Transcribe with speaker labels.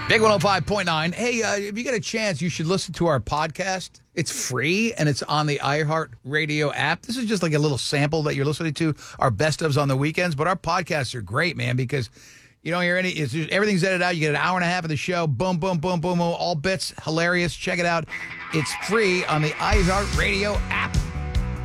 Speaker 1: Big 105.9. Hey, if you get a chance, you should listen to our podcast. It's free, and it's on the iHeartRadio app. This is just like a little sample that you're listening to, our best ofs on the weekends. But our podcasts are great, man, because you don't hear everything's edited out. You get an hour and a half of the show. Boom, boom, boom, boom, boom. All bits. Hilarious. Check it out. It's free on the iHeartRadio app.